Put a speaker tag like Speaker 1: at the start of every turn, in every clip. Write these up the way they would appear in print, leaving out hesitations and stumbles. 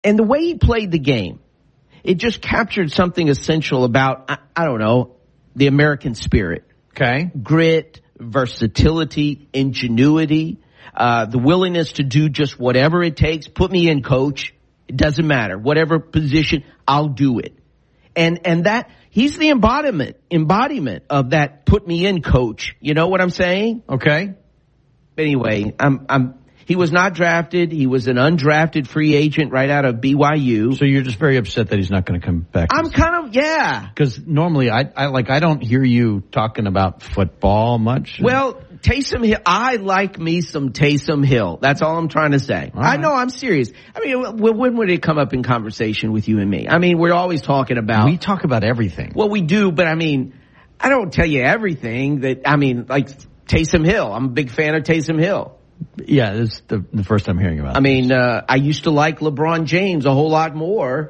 Speaker 1: And the way he played the game, it just captured something essential about, I don't know, the American spirit.
Speaker 2: Okay.
Speaker 1: Grit, versatility, ingenuity, the willingness to do just whatever it takes. Put me in, coach. It doesn't matter. Whatever position, I'll do it. And that, he's the embodiment of that put me in, coach. You know what I'm saying?
Speaker 2: Okay.
Speaker 1: Anyway, he was not drafted. He was an undrafted free agent right out of BYU.
Speaker 2: So you're just very upset that he's not going to come back.
Speaker 1: I'm kind of, yeah.
Speaker 2: Because normally I don't hear you talking about football much.
Speaker 1: Well, Taysom Hill, I like me some Taysom Hill. That's all I'm trying to say.
Speaker 2: All right.
Speaker 1: I know, I'm serious. I mean, when would it come up in conversation with you and me? I mean, we're always talking about.
Speaker 2: We talk about everything.
Speaker 1: Well, we do, but I mean, I don't tell you everything like Taysom Hill. I'm a big fan of Taysom Hill.
Speaker 2: Yeah, this is the first time hearing about it.
Speaker 1: I mean, I used to like LeBron James a whole lot more,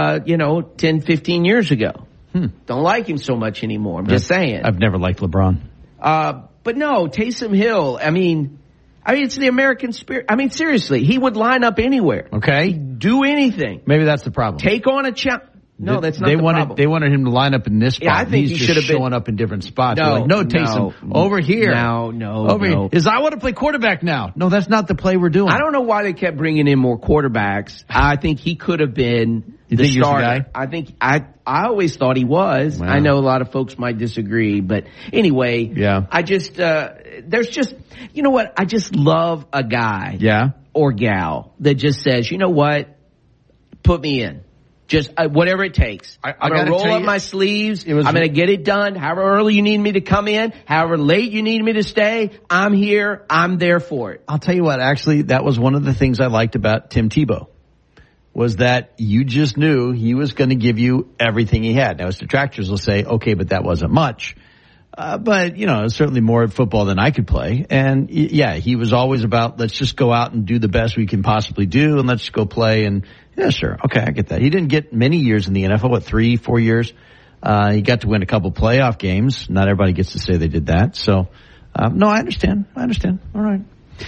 Speaker 1: 10, 15 years ago. Don't like him so much anymore. I'm just saying.
Speaker 2: I've never liked LeBron.
Speaker 1: But no, Taysom Hill, I mean, it's the American spirit. I mean, seriously, he would line up anywhere.
Speaker 2: Okay.
Speaker 1: Do anything.
Speaker 2: Maybe that's the problem.
Speaker 1: Take on a challenge. No, that's not the problem.
Speaker 2: They wanted him to line up in this spot.
Speaker 1: Yeah, I think
Speaker 2: he's
Speaker 1: he should have been
Speaker 2: showing up in different spots.
Speaker 1: No,
Speaker 2: no, Taysom, over here.
Speaker 1: Over
Speaker 2: here. I want to play quarterback now. No, that's not the play we're doing.
Speaker 1: I don't know why they kept bringing in more quarterbacks. I think he could have been the starter.
Speaker 2: I
Speaker 1: think I always thought he was. Wow. I know a lot of folks might disagree, but anyway,
Speaker 2: yeah.
Speaker 1: I just there's just, you know what? I just love a guy, or gal that just says, you know what? Put me in. Just whatever it takes. I'm going to roll up my sleeves. I'm going to get it done. However early you need me to come in, however late you need me to stay, I'm here. I'm there for it.
Speaker 2: I'll tell you what, actually, that was one of the things I liked about Tim Tebow, was that you just knew he was going to give you everything he had. Now, his detractors will say, okay, but that wasn't much. But, certainly more at football than I could play. And, yeah, he was always about, let's just go out and do the best we can possibly do, and let's go play. And, yeah, sure. Okay, I get that. He didn't get many years in the NFL, 3, 4 years? He got to win a couple playoff games. Not everybody gets to say they did that. So, no, I understand. All right.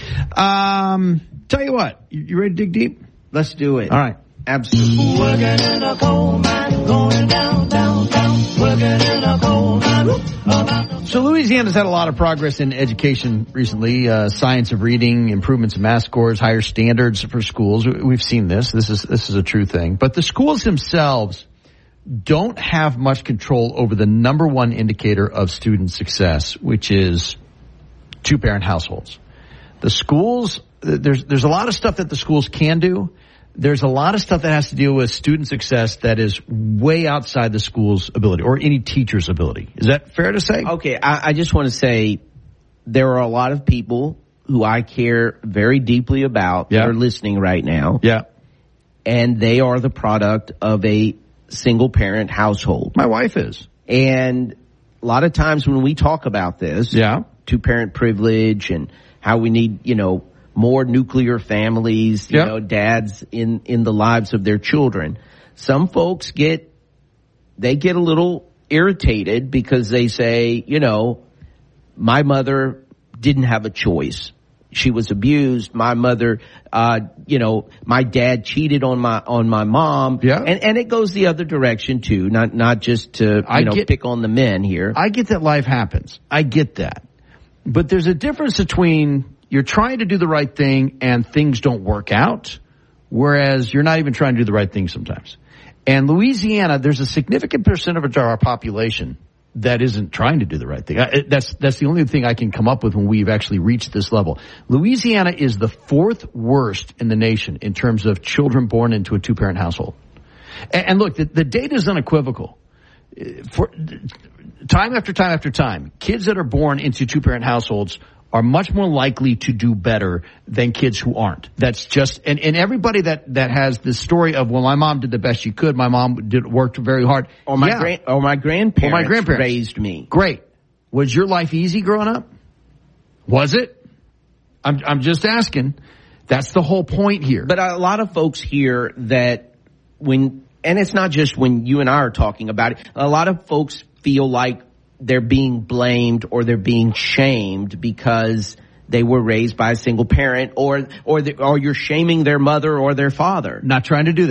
Speaker 2: Tell you what, you ready to dig deep?
Speaker 1: Let's do it.
Speaker 2: All right.
Speaker 1: Absolutely.
Speaker 3: Working in a coal mine, going down, working in a coal mine.
Speaker 2: So Louisiana's had a lot of progress in education recently. Science of reading, improvements in math scores, higher standards for schools. We've seen this. This is a true thing. But the schools themselves don't have much control over the number one indicator of student success, which is two-parent households. The schools, there's a lot of stuff that the schools can do. There's a lot of stuff that has to deal with student success that is way outside the school's ability or any teacher's ability. Is that fair to say?
Speaker 1: Okay, I just want to say there are a lot of people who I care very deeply about that are listening right now.
Speaker 2: Yeah.
Speaker 1: And they are the product of a single-parent household.
Speaker 2: My wife is.
Speaker 1: And a lot of times when we talk about this, two-parent privilege and how we need, more nuclear families, dads in the lives of their children. Some folks get a little irritated because they say, my mother didn't have a choice. She was abused. My mother, my dad cheated on my mom. Yeah. And it goes the other direction too, not just to, pick on the men here.
Speaker 2: I get that life happens. I get that. But there's a difference between you're trying to do the right thing and things don't work out, whereas you're not even trying to do the right thing sometimes. And Louisiana, there's a significant percentage of our population that isn't trying to do the right thing. That's the only thing I can come up with when we've actually reached this level. Louisiana is the 4th worst in the nation in terms of children born into a two-parent household. And look, the data is unequivocal. For time after time after time, kids that are born into two-parent households are much more likely to do better than kids who aren't. That's just, and everybody that has this story of, well, my mom did the best she could, my mom worked very hard.
Speaker 1: Or my grandparents raised me.
Speaker 2: Great. Was your life easy growing up? Was it? I'm just asking. That's the whole point here.
Speaker 1: But a lot of folks hear that and it's not just when you and I are talking about it, a lot of folks feel like they're being blamed or they're being shamed because they were raised by a single parent or you're shaming their mother or their father.
Speaker 2: Not trying to do that.